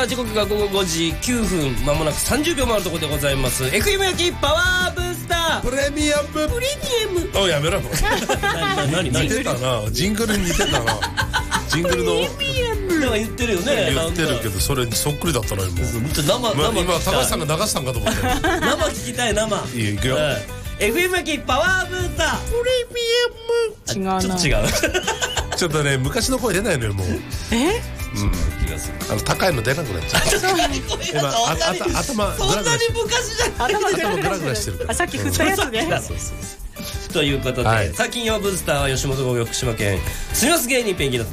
時刻が午後5時9分まもなく30秒回るところでございます。 FM 焼きパワーブースタープレミアムプレミアム。 おやめろ何似てたな、ジングルに似てたなジングルのなんか言ってるよね。 言ってるけどそれそっくりだったな今。今高橋さんが流したんかと思って生聞きたい生。 いいよいくよ、 FM 焼きパワーブースタープレミアム。違うな。ちょっと違うちょっとね昔の声出ないのよもう。 気がする。 高いの出なくなっちゃう今頭そんなに昔じゃない。 頭グラグラしてるからさっき振ったやつね。 ということで、さあ金曜ブースターは吉本興業福島県住みます芸人ペンギンの